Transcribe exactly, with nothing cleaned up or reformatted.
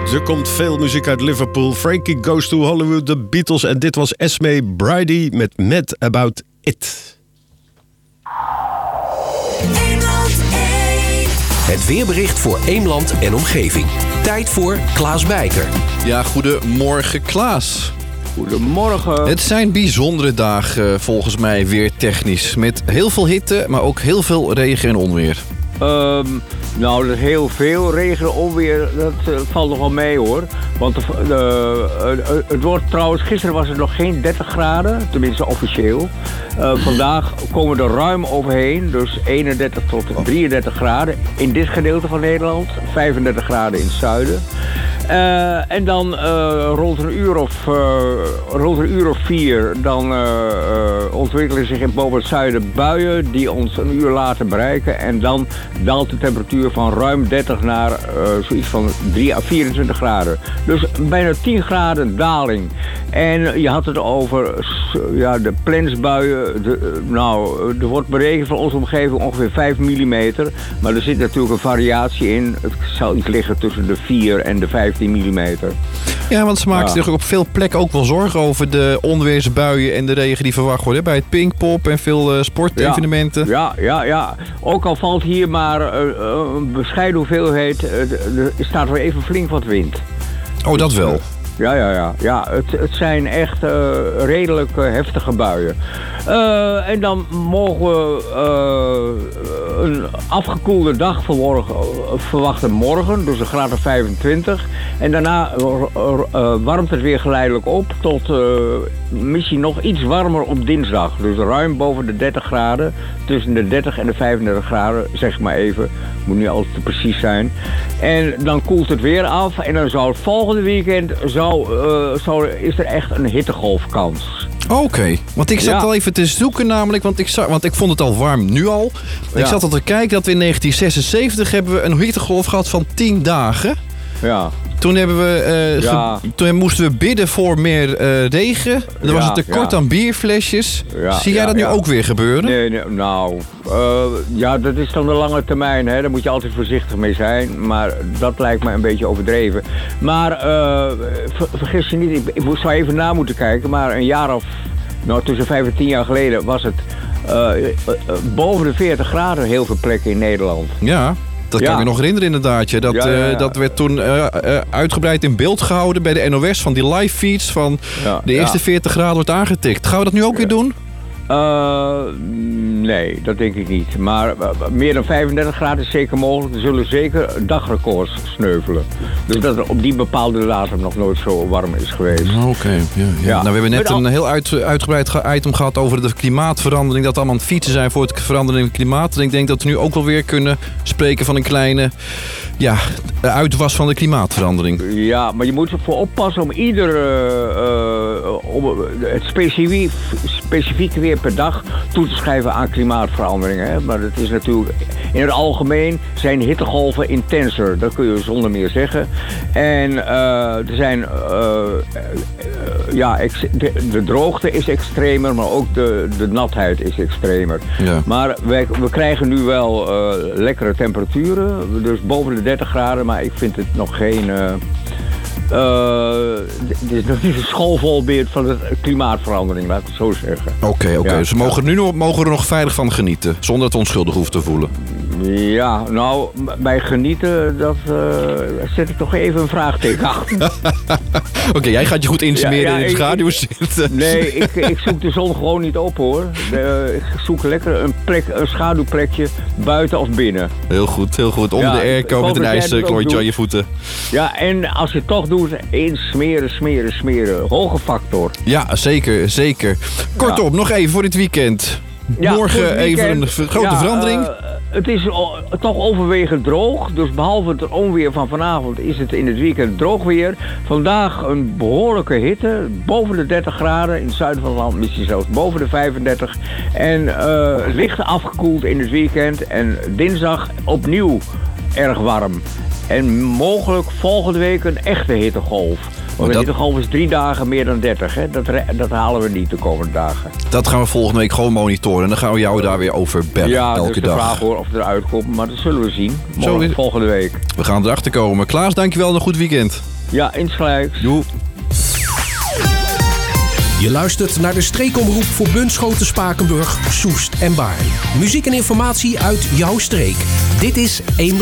Er komt veel muziek uit Liverpool. Frankie Goes to Hollywood, de Beatles. En dit was Esme Bridie met Mad About It. Het weerbericht voor Eemland en omgeving. Tijd voor Klaas Bijker. Ja, goedemorgen Klaas. Goedemorgen. Het zijn bijzondere dagen volgens mij weer technisch. Met heel veel hitte, maar ook heel veel regen en onweer. Um, nou, dat is heel veel regen en onweer. Dat uh, valt nog wel mee hoor. Want de, de, uh, het wordt trouwens, gisteren was het nog geen dertig graden. Tenminste officieel. Uh, vandaag komen we er ruim overheen. Dus eenendertig tot drieëndertig graden in dit gedeelte van Nederland. vijfendertig graden in het zuiden. Uh, en dan uh, rond een uur of uh, rond een uur of vier dan uh, uh, ontwikkelen zich in boven het zuiden buien die ons een uur later bereiken. En dan daalt de temperatuur van ruim dertig naar uh, zoiets van drie à vierentwintig graden. Dus bijna tien graden daling. En je had het over ja, de plensbuien. De, nou, er wordt berekend van onze omgeving ongeveer vijf millimeter. Maar er zit natuurlijk een variatie in. Het zal iets liggen tussen de vier en de vijftien millimeter. Ja, want ze maken ja. zich op veel plekken ook wel zorgen over de onweersbuien en de regen die verwacht worden. Bij het Pinkpop en veel uh, sportevenementen. Ja, ja, ja, ja. Ook al valt hier maar uh, een bescheiden hoeveelheid, uh, er staat weer even flink wat wind. Oh, dat wel. Ja, ja, ja. ja het, het zijn echt uh, redelijk uh, heftige buien. Uh, en dan mogen we uh, een afgekoelde dag verworgen, uh, verwachten morgen, dus een graad of vijfentwintig. En daarna uh, uh, warmt het weer geleidelijk op tot uh, misschien nog iets warmer op dinsdag. Dus ruim boven de dertig graden, tussen de dertig en de vijfendertig graden, zeg maar even. Moet niet altijd te precies zijn. En dan koelt het weer af en dan zou het volgende weekend zou, uh, zou, is er echt een hittegolfkans. Oké, okay. Want ik zat ja. al even te zoeken namelijk, want ik, zag, want ik vond het al warm nu al. Ja. Ik zat al te kijken dat we in negentien zesenzeventig hebben we een hittegolf gehad van tien dagen. Ja. Toen, hebben we, uh, ja. ge- toen moesten we bidden voor meer uh, regen. Dan was ja, het tekort ja. aan bierflesjes. Ja, Zie jij ja, dat nu ja. ook weer gebeuren? Nee, nee nou, uh, ja, dat is dan de lange termijn. Hè. Daar moet je altijd voorzichtig mee zijn. Maar dat lijkt me een beetje overdreven. Maar uh, ver, vergis je niet, ik, ik zou even na moeten kijken. Maar een jaar of, nou tussen vijf en tien jaar geleden was het uh, uh, uh, boven de veertig graden heel veel plekken in Nederland. Ja. Dat kan ja. ik me nog herinneren inderdaad. Ja. Dat, ja, ja, ja. Uh, dat werd toen uh, uh, uitgebreid in beeld gehouden bij de N O S van die live feeds van ja, de eerste ja. veertig graden wordt aangetikt. Gaan we dat nu ook ja. weer doen? Uh, nee, dat denk ik niet. Maar uh, meer dan vijfendertig graden is zeker mogelijk. Er zullen zeker dagrecords sneuvelen. Dus dat er op die bepaalde datum nog nooit zo warm is geweest. Oké, okay, ja, ja. ja. Nou, we hebben net al... een heel uit, uitgebreid ge- item gehad over de klimaatverandering. Dat we allemaal aan het fietsen zijn voor het veranderen in het klimaat. En ik denk dat we nu ook wel weer kunnen spreken van een kleine ja, uitwas van de klimaatverandering. Ja, maar je moet ervoor oppassen om ieder uh, uh, om het specifiek, specifieke weer per dag toe te schrijven aan klimaatverandering. Hè? Maar het is natuurlijk, in het algemeen zijn hittegolven intenser. Dat kun je zonder meer zeggen. En uh, er zijn, uh, uh, ja, ex- de, de droogte is extremer, maar ook de, de natheid is extremer. Ja. Maar wij, we krijgen nu wel uh, lekkere temperaturen, dus boven de dertig graden, maar ik vind het nog geen... Uh, Uh, dit is nog niet een schoolvoorbeeld van de klimaatverandering, laat ik het zo zeggen. Oké, okay, oké. Okay. Ja, dus we mogen, nu nog, mogen er nog veilig van genieten, zonder dat we ons schuldig hoeven te voelen. Ja, nou, bij genieten, dat uh, zet ik toch even een vraagteken achter. Oké, okay, jij gaat je goed insmeren ja, ja, in de schaduw ik, zitten. Nee, ik, ik zoek de zon gewoon niet op, hoor. De, ik zoek lekker een, plek, een schaduwplekje buiten of binnen. Heel goed, heel goed. Onder ja, de airco met een ijsklontje aan je voeten. Ja, en als je het toch doet, eens smeren, smeren, smeren. Hoge factor. Ja, zeker, zeker. Kortom, ja. nog even voor dit weekend. Ja, Morgen weekend, even een grote ja, verandering. Uh, het is o, toch overwegend droog. Dus behalve het onweer van vanavond is het in het weekend droog weer. Vandaag een behoorlijke hitte. Boven de dertig graden. In het zuiden van het land misschien zelfs boven de vijfendertig. En uh, licht afgekoeld in het weekend. En dinsdag opnieuw erg warm. En mogelijk volgende week een echte hittegolf. Want een hittegolf is drie dagen meer dan dertig. Hè? Dat, dat halen we niet de komende dagen. Dat gaan we volgende week gewoon monitoren. En dan gaan we jou daar weer over bellen ja, elke dus de dag. Ja, vraag hoor of het eruit komt. Maar dat zullen we zien. Morgen, Zo, volgende week. We gaan erachter komen. Klaas, dankjewel en een goed weekend. Ja, insgelijks. Doei. Je luistert naar de streekomroep voor Bunschoten, Spakenburg, Soest en Baarn. Muziek en informatie uit jouw streek. Dit is één